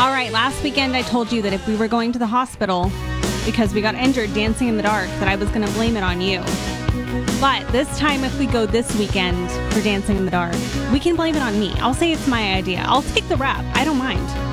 All right, last weekend I told you that if we were going to the hospital because we got injured dancing in the dark, that I was going to blame it on you. But this time, if we go this weekend for Dancing in the Dark, we can blame it on me. I'll say it's my idea. I'll take the rap. I don't mind.